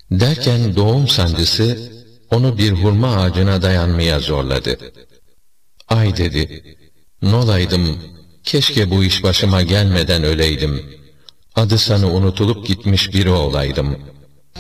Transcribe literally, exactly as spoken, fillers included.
Derken doğum sancısı onu bir hurma ağacına dayanmaya zorladı. Ay dedi, nolaydım, keşke bu iş başıma gelmeden öleydim. Adı sanı unutulup gitmiş biri olaydım.